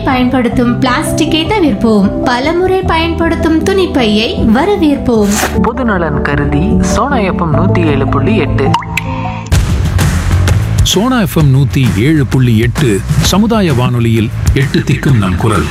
பயன்படுத்தும் பிளாஸ்டிக்கை தவிர்ப்போம். பலமுறை பயன்படுத்தும் துணிப்பையை வரவேற்போம். பொதுநலன் கருதி சோனா எஃப்எம் 107.8. சோனா எஃப்எம் 107.8 சமுதாய வானொலியில் 8 திக்கும் நம் குரல்.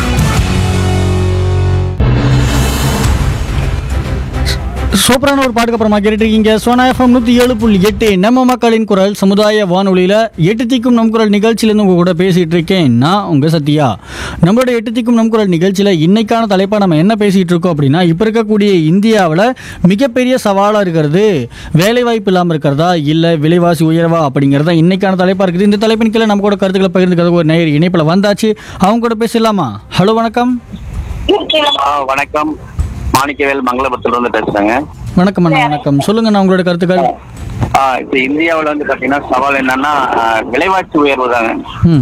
சூப்பரான ஒரு பாட்டுக்கு அப்புறமா கேட்டுட்டு இருக்கீங்க சோனா எஃப்எம் 107.8 நம்ம மக்களின் குரல் சமுதாய வானொலியில் 8 திக்கும் நம் குரல் நிகழ்ச்சியிலேருந்து உங்கள் கூட பேசிகிட்டு இருக்கேன். நான் உங்கள் சத்யா. நம்மளோட 8 திக்கும் நம் குரல் நிகழ்ச்சியில் இன்னைக்கான தலைப்பாக நம்ம என்ன பேசிகிட்டு இருக்கோம் அப்படின்னா, இப்போ இருக்கக்கூடிய இந்தியாவில் மிகப்பெரிய சவாலாக இருக்கிறது வேலைவாய்ப்பு இல்லாமல் இருக்கிறதா இல்லை விலைவாசி உயர்வா அப்படிங்கிறதா இன்னைக்கான தலைப்பாக இருக்குது. இந்த தலைப்பின் கீழே நம்ம கூட கருத்துக்களை பகிர்ந்துக்கிறது ஒரு நேயர் இணைப்பில் வந்தாச்சு. அவங்க கூட பேசலாமா? ஹலோ, வணக்கம். வணக்கம், மாணிக்கவேல் மங்களபுரத்துல இருந்து பேசுறேங்க. வணக்கம் அண்ணா. வணக்கம், சொல்லுங்க நான் உங்களோட கருத்துக்கள். இப்ப இந்தியாவில் வந்து பாத்தீங்கன்னா சவால் என்னன்னா விலைவாசி உயர்வு தாங்க.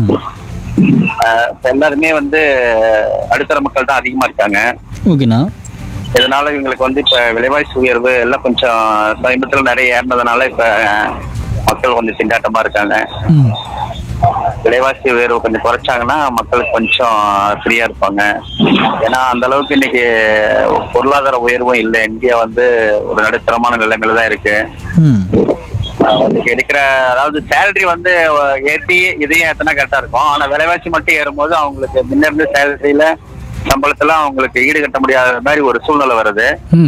எல்லாருமே வந்து நடுத்தர மக்கள் தான் அதிகமா இருக்காங்க. ஓகேண்ணா. இதனால இவங்களுக்கு வந்து இப்ப விலைவாசி உயர்வு எல்லாம் கொஞ்சம் சமீபத்தில் நிறைய ஏறினதுனால இப்ப மக்கள் கொஞ்சம் திண்டாட்டமா இருக்காங்க. விலைவாசி உயர்வு கொஞ்சம் குறைச்சாங்கன்னா மக்களுக்கு கொஞ்சம் ஃப்ரீயா இருப்பாங்க. ஏன்னா அந்த அளவுக்கு இன்னைக்கு பொருளாதார உயர்வும் இல்லை. இந்தியா வந்து ஒரு நடுத்தரமான நிலைமையில தான் இருக்கு. எடுக்கிற அதாவது சேலரி வந்து ஏற்றி இதையும் ஏத்தனா கரெக்டா இருக்கும். ஆனா விலைவாசி மட்டும் ஏறும்போது அவங்களுக்கு முன்ன இருந்து சேலரியில சம்பளத்துல அவங்களுக்கு ஈடு கட்ட முடியாத மாதிரி ஒரு சூழ்நிலை வருது.